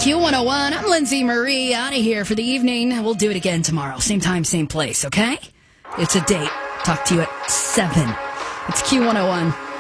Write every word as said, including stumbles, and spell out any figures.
Q one oh one, I'm Lindsay Marie, out of here for the evening. We'll do it again tomorrow. Same time, same place, okay? It's a date. Talk to you at seven. It's Q one oh one.